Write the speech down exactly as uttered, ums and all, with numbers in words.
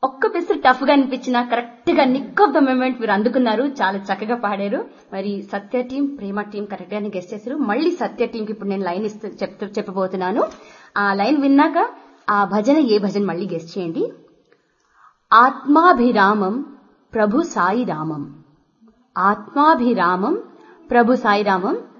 ఒక్క పిసరు టఫ్ గా అనిపించిన కరెక్ట్ గా నిక్ ఆఫ్ ద మూమెంట్ మీరు అందుకున్నారు. చాలా చక్కగా పాడారు. మరి సత్య టీం, ప్రేమ టీం కరెక్ట్ గానే గెస్ట్ చేశారు. మళ్ళీ సత్య టీం కి ఇప్పుడు నేను లైన్ ఇస్తూ చెప్తూ చెప్పబోతున్నాను. ఆ లైన్ విన్నాక ఆ భజన ఏ భజన మళ్ళీ గెస్ట్ చేయండి. ఆత్మాభిరామం ప్రభు సాయిరామం, ఆత్మాభిరామం ప్రభు సాయిరామం.